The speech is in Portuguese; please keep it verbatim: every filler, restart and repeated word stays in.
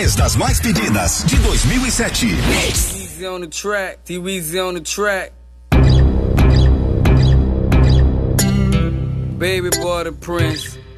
dez das mais pedidas de dois mil e sete. Easy on the track, T-Weezy on the track. Baby boy the Prince.